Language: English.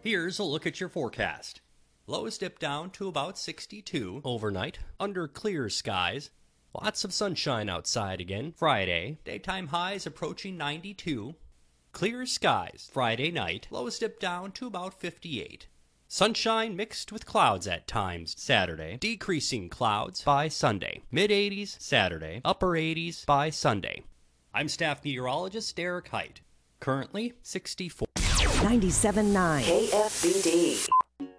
Here's a look at your forecast. Lows dip down to about 62 overnight, under clear skies. Lots of sunshine outside again Friday. Daytime highs approaching 92. Clear skies Friday night. Lows dip down to about 58. Sunshine mixed with clouds at times Saturday. Decreasing clouds by Sunday. Mid-80s Saturday. Upper 80s by Sunday. I'm staff meteorologist Derek Height. Currently 64. 97.9 KFBD.